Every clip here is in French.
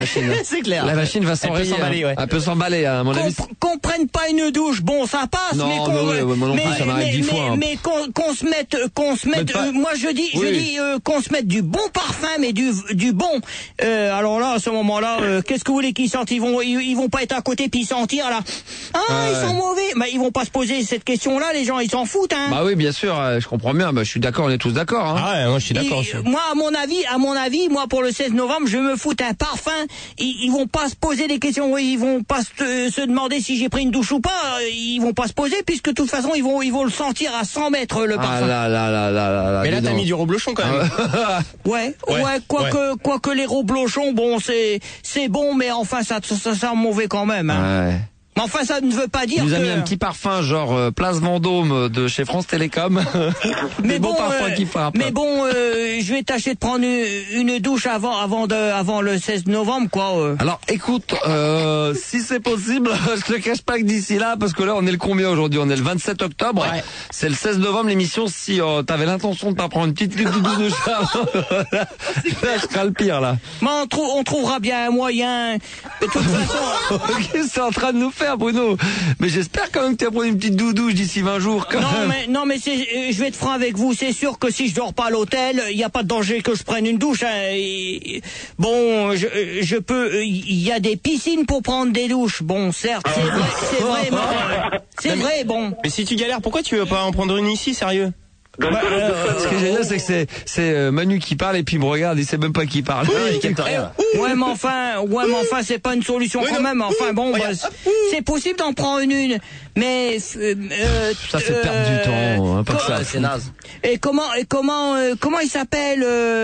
machine. C'est clair. La machine va s'enrayer. Un peu s'emballer, à mon avis. Qu'on prenne pas une douche, bon, ça passe. Non, mais moi non plus, ça m'arrive 10 fois. Mais qu'on se mette, moi je dis qu'on se mette du bon parfum, mais du bon. Alors là, à ce moment-là, qu'est-ce que vous voulez qu'ils sentent? Ils vont pas être à côté puis sentir là. Ils sont mauvais. Bah, ils vont pas se poser cette question-là, les gens, ils s'en foutent, hein. Bah oui, bien sûr, je comprends bien. Bah, je suis d'accord, on est tous d'accord, hein. Ah ouais, moi je suis d'accord aussi. Moi, à mon avis, moi pour le 16 novembre, je me fous un parfum. Ils vont pas se poser des questions. Ils vont pas se demander si j'ai pris une douche ou pas. Ils vont pas se poser puisque de toute façon ils vont le sentir à 100 mètres le parfum. Mais là t'as mis du reblochon quand même. Ouais. Quoique les reblochons, bon c'est bon, mais enfin ça sent mauvais quand même. Hein. Ouais. Mais enfin, ça ne veut pas dire que... Vous avez mis un petit parfum genre Place Vendôme de chez France Télécom. Mais bon, parfum qui frappe. Mais bon, je vais tâcher de prendre une douche avant le 16 novembre, quoi. Alors, écoute, si c'est possible, je te cache pas que d'ici là, parce que là, on est le combien aujourd'hui? On est le 27 octobre. Ouais. C'est le 16 novembre l'émission. Si t'avais l'intention de pas prendre une petite douche avant, là, je serai le pire, là. Mais on trouvera bien un moyen. De toute façon. Qu'est-ce que c'est en train de nous faire, Bruno? Mais j'espère quand même que tu vas prendre une petite douche d'ici 20 jours. Quand même. Non, mais je vais être franc avec vous. C'est sûr que si je dors pas à l'hôtel, il n'y a pas de danger que je prenne une douche. Hein. Bon, je peux. Il y a des piscines pour prendre des douches. Bon, certes, c'est vrai. Bon. Mais si tu galères, pourquoi tu veux pas en prendre une ici, sérieux? Ce que j'ai dit, c'est que c'est Manu qui parle et puis il me regarde, il sait même pas qui parle. Ouais, mais enfin, c'est pas une solution quand même. Enfin, bon, c'est possible d'en prendre une, mais ça c'est perdre du temps, hein, pas que ça, c'est naze. Et comment il s'appelle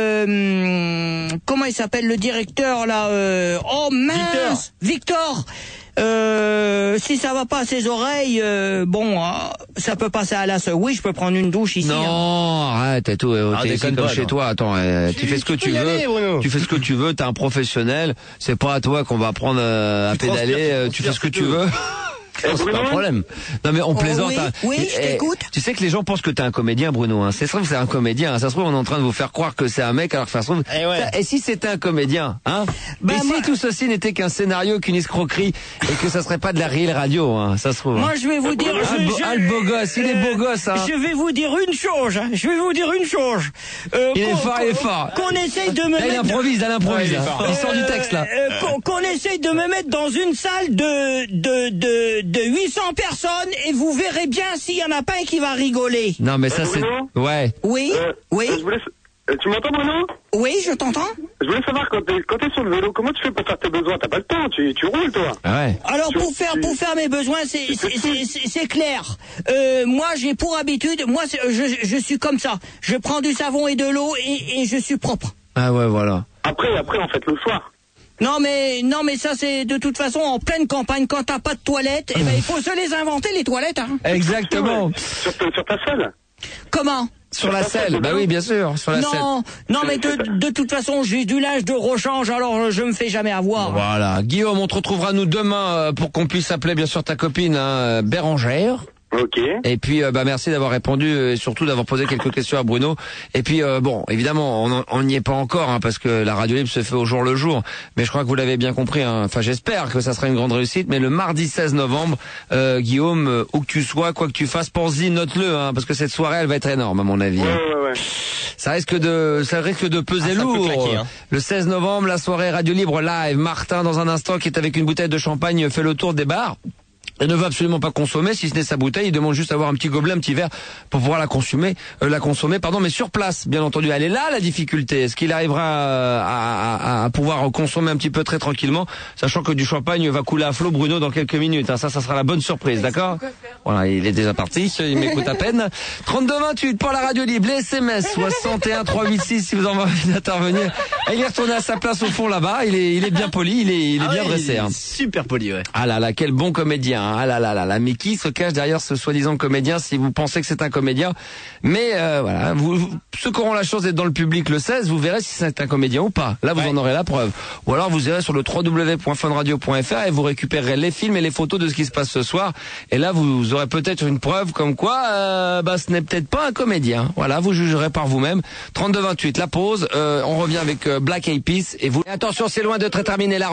le directeur là? Oh mince, Victor. Si ça va pas à ses oreilles, ça peut passer à l'as. Oui, je peux prendre une douche ici. Non, arrête, t'es comme chez toi. Attends, tu fais ce que tu veux. Tu fais ce que tu veux. T'es un professionnel. C'est pas à toi qu'on va prendre à pédaler. Tu fais ce que tu veux. C'est pas un problème. Non mais on plaisante. Oui, je t'écoute. Tu sais que les gens pensent que t'es un comédien, Bruno. Hein. C'est vrai que c'est un comédien. Ça se trouve on est en train de vous faire croire que c'est un mec alors que ça se trouve. Et si c'était un comédien, hein? Et si tout ceci n'était qu'un scénario, qu'une escroquerie, et que ça serait pas de la réelle radio, hein? Ça se trouve. Moi je vais vous dire. Le beau gosse, il est beau gosse. Hein. Je vais vous dire une chose. Il est fort. Qu'on essaye de me mettre. Il improvise. Il sort du texte là. Qu'on essaye de me mettre dans une salle de 800 personnes et vous verrez bien s'il y en a pas un qui va rigoler. Non mais ça c'est... Ouais. Oui. Tu m'entends, Bruno? Oui, je t'entends. Je voulais savoir, quand t'es sur le vélo, comment tu fais pour faire tes besoins? T'as pas le temps, tu roules, toi. Ouais. Alors, pour faire mes besoins, c'est clair. Moi, j'ai pour habitude, je suis comme ça. Je prends du savon et de l'eau et je suis propre. Ah ouais, voilà. Après, en fait, le soir. Non mais ça c'est de toute façon en pleine campagne quand t'as pas de toilettes, il faut se les inventer les toilettes. Hein. Exactement. Sur ta selle. Comment? Sur la selle, bah oui, bien sûr, sur la selle. Non, mais de toute façon, j'ai du linge de rechange, alors je me fais jamais avoir. Voilà. Guillaume, on te retrouvera nous demain pour qu'on puisse appeler bien sûr ta copine, hein, Bérangère. Ok. Et puis merci d'avoir répondu et surtout d'avoir posé quelques questions à Bruno. Et puis bon, évidemment, on n'y est pas encore hein, parce que la radio libre se fait au jour le jour, mais je crois que vous l'avez bien compris hein. Enfin, j'espère que ça sera une grande réussite, mais le mardi 16 novembre, Guillaume, où que tu sois, quoi que tu fasses, pense-y, note-le hein, parce que cette soirée elle va être énorme à mon avis. Ouais. Ça risque de peser lourd. Claquer, hein. Le 16 novembre, la soirée radio libre live, Martin dans un instant qui est avec une bouteille de champagne fait le tour des bars. Il ne veut absolument pas consommer, si ce n'est sa bouteille. Il demande juste avoir un petit gobelet, un petit verre pour pouvoir la consommer, mais sur place, bien entendu. Elle est là, la difficulté. Est-ce qu'il arrivera à pouvoir consommer un petit peu très tranquillement, sachant que du champagne va couler à flot, Bruno, dans quelques minutes. Hein. Ça sera la bonne surprise, d'accord? Voilà, il est déjà parti, il m'écoute à peine. 32-28 pour la radio libre, les SMS, 61 386 si vous en avez envie d'intervenir. Et il est retourné à sa place au fond là-bas. Il est bien poli, il est bien dressé. Hein. Super poli, ouais. Ah là, quel bon comédien. Ah là, mais qui se cache derrière ce soi-disant comédien si vous pensez que c'est un comédien? Mais voilà, ceux qui auront la chance d'être dans le public le 16, vous verrez si c'est un comédien ou pas. Là, vous en aurez la preuve. Ou alors vous irez sur le www.funradio.fr et vous récupérerez les films et les photos de ce qui se passe ce soir. Et là, vous aurez peut-être une preuve comme quoi, ce n'est peut-être pas un comédien. Voilà, vous jugerez par vous-même. 32-28, la pause. On revient avec Black Eyed Peas et vous. Attention, c'est loin d'être terminé là.